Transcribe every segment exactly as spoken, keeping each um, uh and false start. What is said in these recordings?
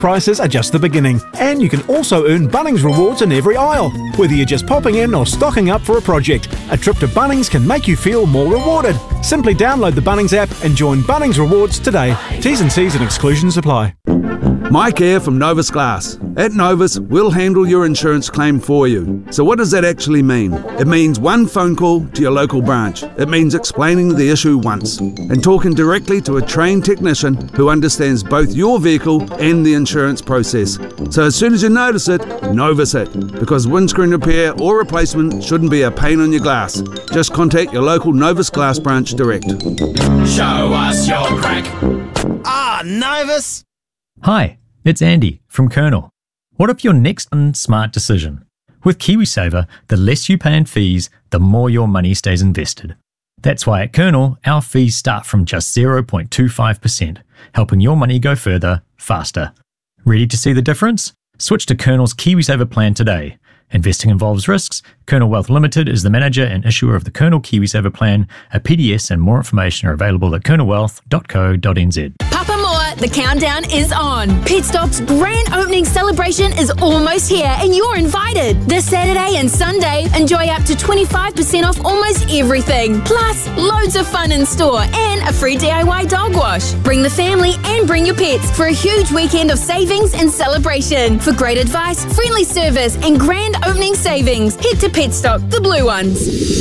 Prices are just the beginning, and you can also earn Bunnings rewards in every aisle. Whether you're just popping in or stocking up for a project, a trip to Bunnings can make you feel more rewarded. Simply download the Bunnings app and join Bunnings Rewards today. T's and C's and exclusions apply. Mike here from Novus Glass. At Novus, we'll handle your insurance claim for you. So what does that actually mean? It means one phone call to your local branch. It means explaining the issue once and talking directly to a trained technician who understands both your vehicle and the insurance process. So as soon as you notice it, Novus it, because windscreen repair or replacement shouldn't be a pain on your glass. Just contact your local Novus Glass branch direct. Show us your crack. Ah, Novus! Hi, it's Andy from Colonel. What if your next smart decision? With KiwiSaver, the less you pay in fees, the more your money stays invested. That's why at Colonel, our fees start from just zero point two five percent, helping your money go further, faster. Ready to see the difference? Switch to Colonel's KiwiSaver plan today. Investing involves risks. Colonel Wealth Limited is the manager and issuer of the Colonel KiwiSaver plan. A P D S and more information are available at colonel wealth dot co dot n z. Papamoa, the countdown is on. Petstock's grand opening celebration is almost here and you're invited. This Saturday and Sunday, enjoy up to twenty-five percent off almost everything. Plus, loads of fun in store and a free D I Y dog wash. Bring the family and bring your pets for a huge weekend of savings and celebration. For great advice, friendly service and grand opening savings, head to Petstock, the blue ones.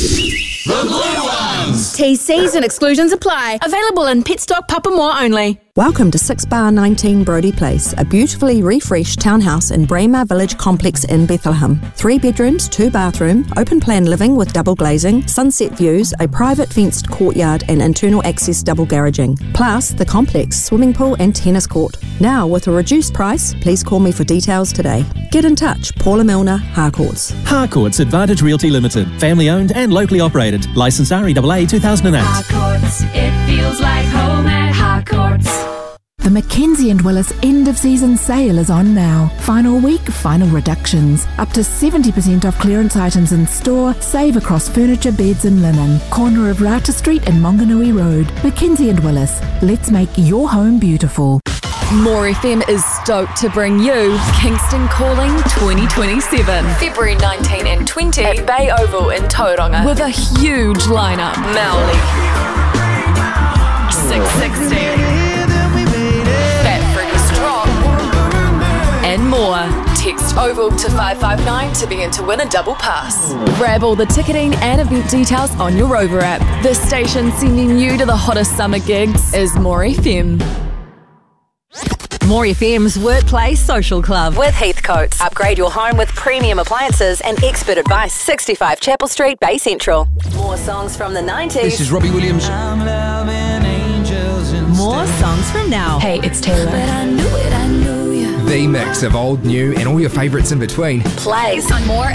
The blue ones! T Cs and exclusions apply. Available in Petstock Papamoa only. Welcome to six bar nineteen Brodie Place, a beautifully refreshed townhouse in Braemar Village Complex in Bethlehem. Three bedrooms, two bathroom, open plan living with double glazing, sunset views, a private fenced courtyard and internal access double garaging. Plus, the complex, swimming pool and tennis court. Now, with a reduced price, please call me for details today. Get in touch, Paula Milner, Harcourts. Harcourts Advantage Realty Limited, family owned and locally operated. Licence R E A A two thousand eight. Harcourts, it feels like home at Harcourts. The Mackenzie and Willis end of season sale is on now. Final week, final reductions. Up to seventy percent off clearance items in store. Save across furniture, beds and linen. Corner of Rata Street and Monganui Road. Mackenzie and Willis. Let's make your home beautiful. More F M is stoked to bring you Kingston Calling twenty twenty-seven. February nineteenth and twentieth at Bay Oval in Tauranga. With a huge lineup. Maoli. six sixty. And more. Text OVAL to five five nine to be in to win a double pass. Grab all the ticketing and event details on your Rover app. This station sending you to the hottest summer gigs is More F M. More F M's Workplace Social Club with Heathcotes. Upgrade your home with premium appliances and expert advice. sixty-five Chapel Street, Bay Central. More songs from the nineties. This is Robbie Williams. More songs from now. Hey, it's Taylor. But I knew it, I knew you. The mix of old, new, and all your favourites in between. Plays on More